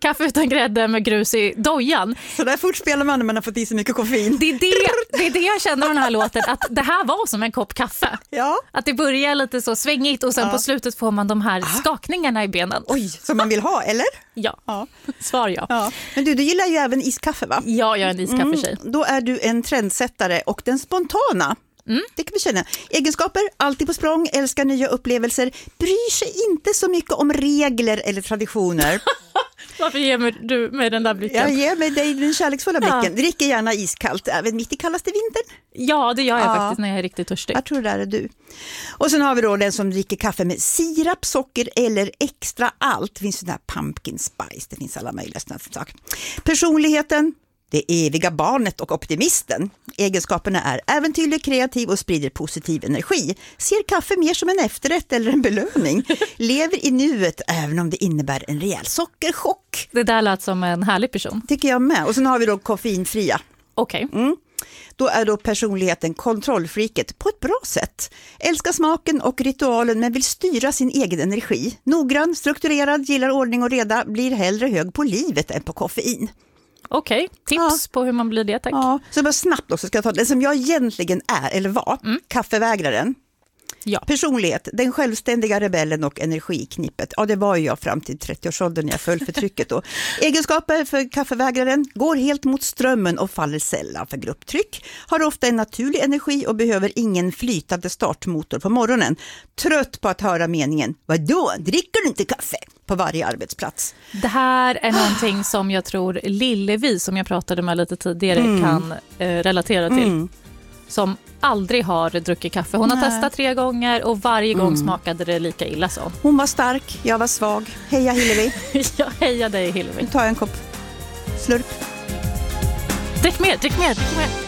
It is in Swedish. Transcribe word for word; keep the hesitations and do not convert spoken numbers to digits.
kaffe utan grädde med grus i dojan. Så där fort spelar man när man har fått i så mycket koffein. Det är det, det är det jag känner med den här låten, att det här var som en kopp kaffe. Ja. Att det börjar lite så svängigt och sen ja. på slutet får man de här ah. skakningarna i benen. Oj, som man vill ha, eller? Ja, ja. Svar ja. ja. Men du, du gillar ju även iskaffe, va? Ja, jag är en iskaffetjej. Mm, då är du en trendsättare och den spontana. Mm. Det kan vi känna. Egenskaper, alltid på språng, älskar nya upplevelser, bryr sig inte så mycket om regler eller traditioner. Varför ger du mig den där blicken? Jag ger mig dig den kärleksfulla blicken. Ja. Dricker gärna iskallt, även mitt i kallaste vintern. Ja, det gör jag ja. faktiskt när jag är riktigt törstig. Jag tror det där är du. Och sen har vi då den som dricker kaffe med sirap, socker eller extra allt. Det finns ju den här pumpkin spice, det finns alla möjliga sådana saker. Personligheten, det eviga barnet och optimisten. Egenskaperna är äventyrlig, kreativ och sprider positiv energi. Ser kaffe mer som en efterrätt eller en belöning. Lever i nuet även om det innebär en rejäl sockerchock. Det där lät som en härlig person. Tycker jag med. Och sen har vi då koffeinfria. Okej. Okay. Mm. Då är då personligheten kontrollfreaket på ett bra sätt. Älskar smaken och ritualen men vill styra sin egen energi. Noggrann, strukturerad, gillar ordning och reda, blir hellre hög på livet än på koffein. Okej, okay. Tips ja. på hur man blir det, tack. Ja, så bara snabbt också ska jag ta det som jag egentligen är eller var, mm. kaffevägraren. Ja. Personlighet, den självständiga rebellen och energiknippet. Ja, det var ju jag fram till trettioårsåldern när jag föll för trycket då. Egenskaper för kaffevägraren, går helt mot strömmen och faller sällan för grupptryck. Har ofta en naturlig energi och behöver ingen flytande startmotor på morgonen. Trött på att höra meningen, vadå, dricker du inte kaffe? På varje arbetsplats. Det här är någonting som jag tror Lillevi, som jag pratade med lite tidigare, mm. kan eh, relatera till. Mm. Som aldrig har druckit kaffe. Hon Nej. har testat tre gånger och varje gång mm. smakade det lika illa som. Hon var stark, jag var svag. Heja Hillevi. Jag hejar dig Hillevi. Nu tar jag en kopp slurp. Drick mer, drick mer, drick mer.